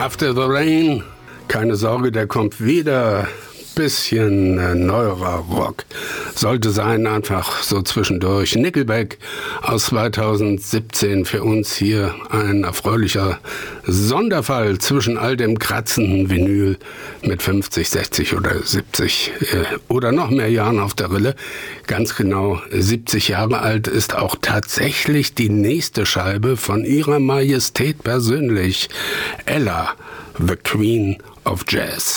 After the Rain, keine Sorge, der kommt wieder. Bisschen neuerer Rock. Sollte sein, einfach so zwischendurch. Nickelback aus 2017 für uns hier ein erfreulicher Sonderfall zwischen all dem kratzenden Vinyl mit 50, 60 oder 70 oder noch mehr Jahren auf der Rille. Ganz genau 70 Jahre alt ist auch tatsächlich die nächste Scheibe von Ihrer Majestät persönlich, Ella, the Queen of Jazz.